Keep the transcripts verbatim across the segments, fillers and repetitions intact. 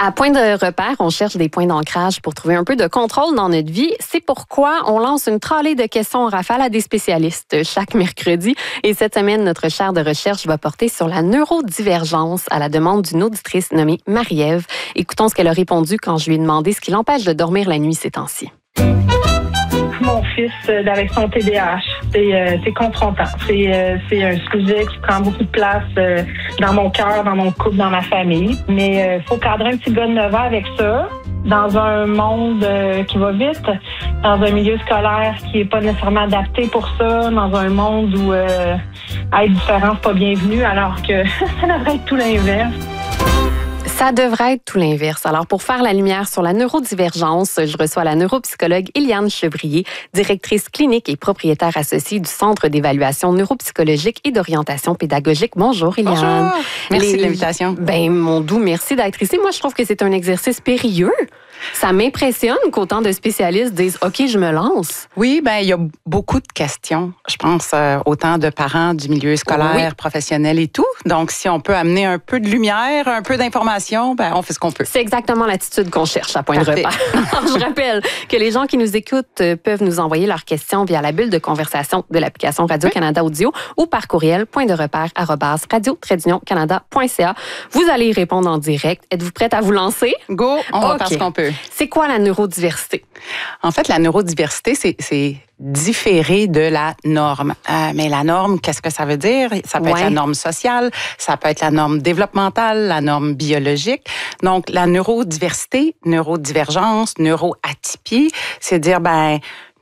À Point de repère, on cherche des points d'ancrage pour trouver un peu de contrôle dans notre vie. C'est pourquoi on lance une tralée de questions en rafale à des spécialistes chaque mercredi. Et cette semaine, notre chaire de recherche va porter sur la neurodivergence à la demande d'une auditrice nommée Marie-Ève. Écoutons ce qu'elle a répondu quand je lui ai demandé ce qui l'empêche de dormir la nuit ces temps-ci. Mon fils, euh, avec son T D A H, c'est, euh, c'est confrontant. C'est, euh, c'est un sujet qui prend beaucoup de place euh, dans mon cœur, dans mon couple, dans ma famille. Mais il euh, faut cadrer un petit gars de neuf ans avec ça, dans un monde euh, qui va vite, dans un milieu scolaire qui est pas nécessairement adapté pour ça, dans un monde où euh, être différent, c'est pas bienvenu, alors que ça devrait être tout l'inverse. Ça devrait être tout l'inverse. Alors, pour faire la lumière sur la neurodivergence, je reçois la neuropsychologue Éliane Chevrier, directrice clinique et propriétaire associée du Centre d'évaluation neuropsychologique et d'orientation pédagogique. Bonjour, Éliane. Bonjour. Merci Les... de l'invitation. Ben, mon doux, merci d'être ici. Moi, je trouve que c'est un exercice périlleux. Ça m'impressionne qu'autant de spécialistes disent « OK, je me lance ». Oui, ben il y a beaucoup de questions. Je pense euh, autant de parents du milieu scolaire, oui. professionnel et tout. Donc, si on peut amener un peu de lumière, un peu d'information, ben on fait ce qu'on peut. C'est exactement l'attitude qu'on cherche à Point de Parfait. repère. Alors, je rappelle que les gens qui nous écoutent peuvent nous envoyer leurs questions via la bulle de conversation de l'application Radio-Canada Audio ou par courriel point de repère arobase radio tiret canada point c a. Vous allez y répondre en direct. Êtes-vous prête à vous lancer? Go, on va OK. faire ce qu'on peut. C'est quoi la neurodiversité? En fait, la neurodiversité, c'est, c'est différer de la norme. Euh, mais la norme, qu'est-ce que ça veut dire? Ça peut Ouais. être la norme sociale, ça peut être la norme développementale, la norme biologique. Donc, la neurodiversité, neurodivergence, neuroatypie, c'est dire, ben,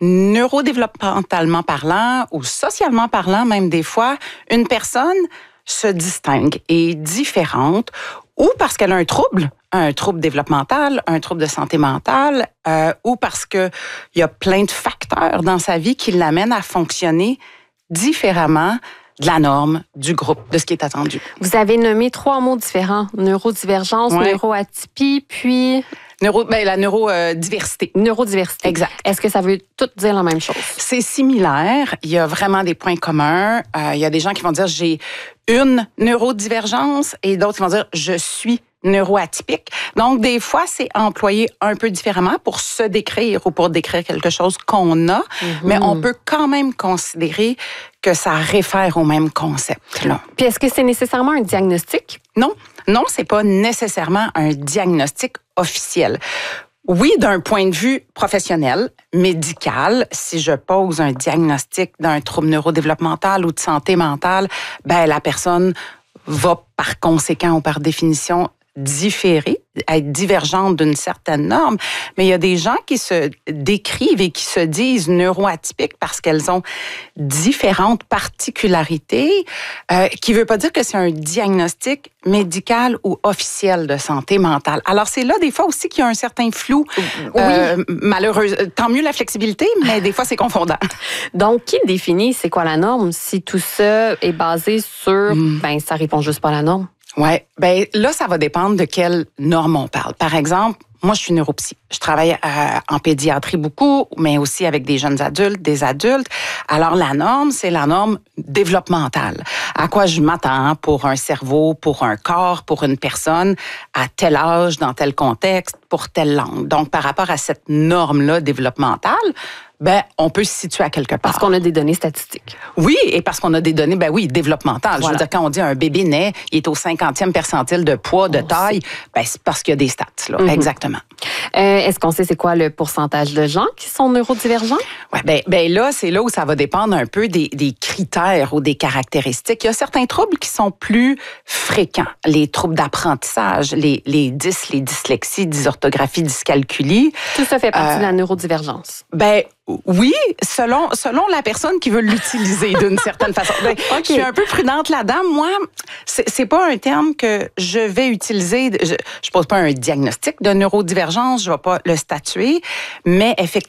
neurodéveloppemental parlant ou socialement parlant, même des fois, une personne se distingue, est différente ou parce qu'elle a un trouble, un trouble développemental, un trouble de santé mentale, euh, ou parce que il y a plein de facteurs dans sa vie qui l'amènent à fonctionner différemment de la norme, du groupe, de ce qui est attendu. Vous avez nommé trois mots différents. Neurodivergence, Ouais. neuroatypie, puis... Neuro, ben, la neurodiversité. Neurodiversité. Exact. Est-ce que ça veut tout dire la même chose? C'est similaire. Il y a vraiment des points communs. Euh, il y a des gens qui vont dire j'ai une neurodivergence et d'autres qui vont dire je suis neuroatypique. Donc, des fois, c'est employé un peu différemment pour se décrire ou pour décrire quelque chose qu'on a, mm-hmm. mais on peut quand même considérer que ça réfère au même concept. Là. Puis, est-ce que c'est nécessairement un diagnostic? Non, non, c'est pas nécessairement un diagnostic officiel. Oui, d'un point de vue professionnel, médical, si je pose un diagnostic d'un trouble neurodéveloppemental ou de santé mentale, ben la personne va par conséquent ou par définition différer, être divergente d'une certaine norme, mais il y a des gens qui se décrivent et qui se disent neuroatypiques parce qu'elles ont différentes particularités, euh, qui ne veut pas dire que c'est un diagnostic médical ou officiel de santé mentale. Alors, c'est là, des fois aussi, qu'il y a un certain flou. Oui. Euh, malheureux. Tant mieux la flexibilité, mais des fois, c'est confondant. Donc, qui définit c'est quoi la norme si tout ça est basé sur, mm. ben, ça répond juste pas à la norme? Ouais, ben là, ça va dépendre de quelle norme on parle. Par exemple, moi, je suis neuropsy. Je travaille euh, en pédiatrie beaucoup, mais aussi avec des jeunes adultes, des adultes. Alors, la norme, c'est la norme développementale. À quoi je m'attends pour un cerveau, pour un corps, pour une personne, à tel âge, dans tel contexte, pour telle langue. Donc, par rapport à cette norme-là développementale, ben, on peut se situer à quelque part. Parce qu'on a des données statistiques. Oui, et parce qu'on a des données, ben oui, développementales. Voilà. Je veux dire, quand on dit un bébé naît, il est au cinquantième percentile de poids, de on taille, ben c'est parce qu'il y a des stats, là. Mm-hmm. Exactement. Euh, est-ce qu'on sait c'est quoi le pourcentage de gens qui sont neurodivergents? Ouais, ben, ben là, c'est là où ça va dépendre un peu des, des critères ou des caractéristiques. Il y a certains troubles qui sont plus fréquents. Les troubles d'apprentissage, les, les dys, les dyslexies, dysorthographie, dyscalculie. Tout ça fait partie euh, de la neurodivergence. Ben, oui, selon selon la personne qui veut l'utiliser d'une certaine façon. Ben, okay. Je suis un peu prudente là-dedans. Moi, c'est, c'est pas un terme que je vais utiliser. Je, je pose pas un diagnostic de neurodivergence, je vais pas le statuer, mais effectivement,